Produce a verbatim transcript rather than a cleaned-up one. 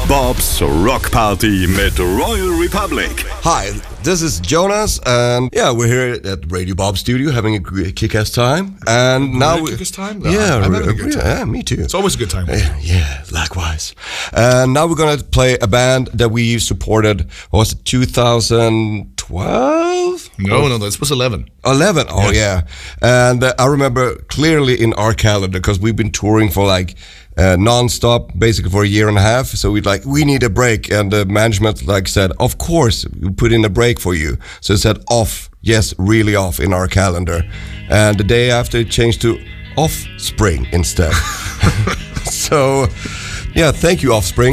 Bob's Rock Party mit Royal Republic. Hi, this is Jonas, and yeah, we're here at Radio Bob Studio having a great kick-ass time. And now really we kick-ass time? No, yeah, I'm having a re- good time. yeah, me too. It's always a good time. Uh, yeah, likewise. And now we're gonna play a band that we supported. What was it, two thousand twelve? No, no, this was eleven. eleven, oh yeah. And uh, I remember clearly in our calendar, because we've been touring for like uh, non-stop, basically for a year and a half. So we'd like, we need a break. And the management like said, of course, we put in a break for you. So it said off, yes, really off in our calendar. And the day after it changed to Offspring instead. So, yeah, thank you, Offspring.